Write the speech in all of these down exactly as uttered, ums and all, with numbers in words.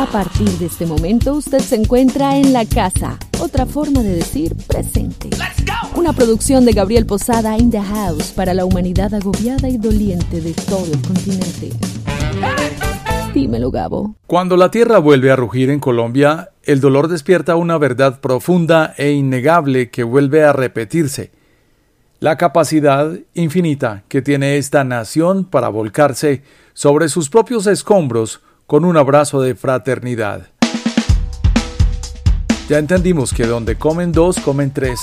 A partir de este momento, usted se encuentra en la casa. Otra forma de decir presente. Una producción de Gabriel Posada in the house para la humanidad agobiada y doliente de todo el continente. Dímelo, Gabo. Cuando la tierra vuelve a rugir en Colombia, el dolor despierta una verdad profunda e innegable que vuelve a repetirse. La capacidad infinita que tiene esta nación para volcarse sobre sus propios escombros con un abrazo de fraternidad. Ya entendimos que donde comen dos, comen tres.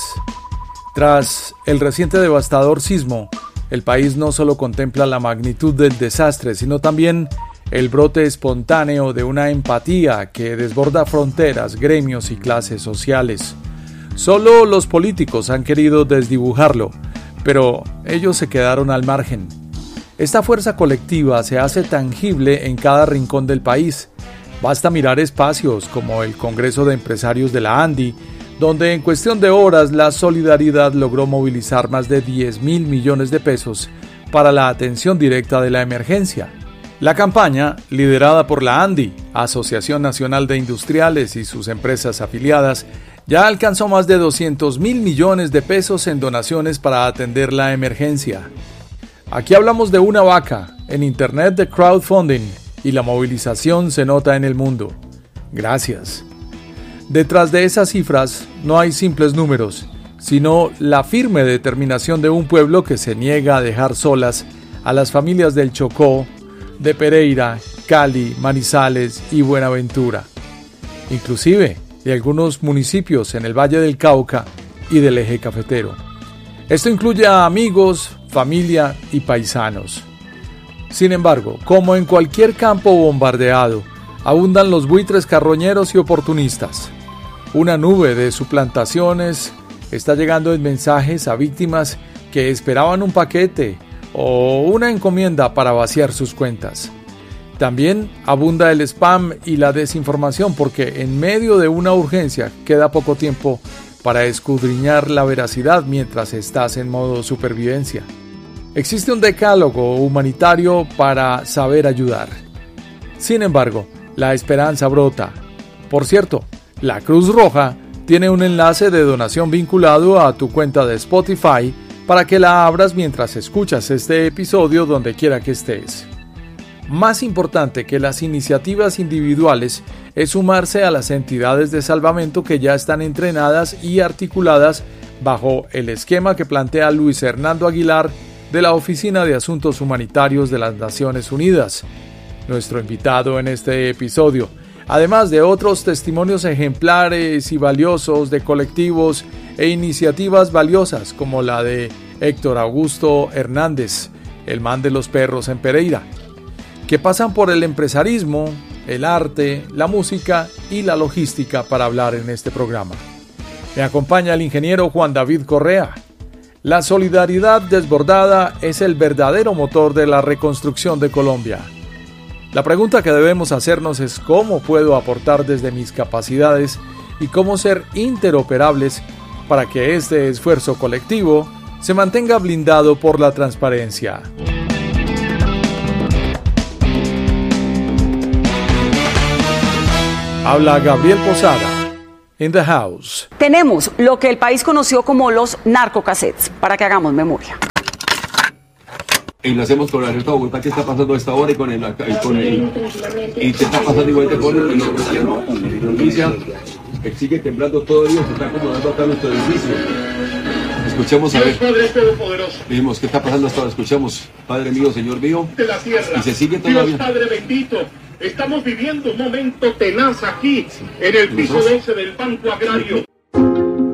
Tras el reciente devastador sismo, el país no solo contempla la magnitud del desastre, sino también el brote espontáneo de una empatía que desborda fronteras, gremios y clases sociales. Solo los políticos han querido desdibujarlo, pero ellos se quedaron al margen. Esta fuerza colectiva se hace tangible en cada rincón del país. Basta mirar espacios como el Congreso de Empresarios de la ANDI, donde en cuestión de horas la solidaridad logró movilizar más de diez mil millones de pesos para la atención directa de la emergencia. La campaña, liderada por la ANDI, Asociación Nacional de Industriales y sus empresas afiliadas, ya alcanzó más de doscientos mil millones de pesos en donaciones para atender la emergencia. Aquí hablamos de una vaca en Internet de crowdfunding y la movilización se nota en el mundo. Gracias. Detrás de esas cifras no hay simples números, sino la firme determinación de un pueblo que se niega a dejar solas a las familias del Chocó, de Pereira, Cali, Manizales y Buenaventura, inclusive de algunos municipios en el Valle del Cauca y del Eje Cafetero. Esto incluye a amigos, familia y paisanos. Sin embargo, como en cualquier campo bombardeado, abundan los buitres carroñeros y oportunistas. Una nube de suplantaciones está llegando en mensajes a víctimas que esperaban un paquete o una encomienda para vaciar sus cuentas. También abunda el spam y la desinformación porque en medio de una urgencia queda poco tiempo para escudriñar la veracidad mientras estás en modo supervivencia. Existe un decálogo humanitario para saber ayudar. Sin embargo, la esperanza brota. Por cierto, la Cruz Roja tiene un enlace de donación vinculado a tu cuenta de Spotify para que la abras mientras escuchas este episodio donde quiera que estés. Más importante que las iniciativas individuales es sumarse a las entidades de salvamento que ya están entrenadas y articuladas bajo el esquema que plantea Luis Hernando Aguilar de la Oficina de Asuntos Humanitarios de las Naciones Unidas, nuestro invitado en este episodio, además de otros testimonios ejemplares y valiosos de colectivos e iniciativas valiosas como la de Héctor Augusto Hernández, el man de los perros en Pereira, que pasan por el empresarismo, el arte, la música y la logística para hablar en este programa. Me acompaña el ingeniero Juan David Correa. La solidaridad desbordada es el verdadero motor de la reconstrucción de Colombia. La pregunta que debemos hacernos es cómo puedo aportar desde mis capacidades y cómo ser interoperables para que este esfuerzo colectivo se mantenga blindado por la transparencia. Habla Gabriel Posada, in the house. Tenemos lo que el país conoció como los narcocassettes, para que hagamos memoria. Y lo hacemos con la alerta Bogotá, que está pasando a esta hora y con el... Y, con el, y te está pasando igual con el gobierno, la noticia, que sigue temblando todo el día, se está acomodando acá nuestro edificio. Escuchemos a ver. Dijimos, ¿qué está pasando hasta ahora? Escuchamos, Padre mío, Señor mío. De la tierra. Y se sigue todavía. Dios Padre bendito. Estamos viviendo un momento tenaz aquí, en el piso doce del Banco Agrario.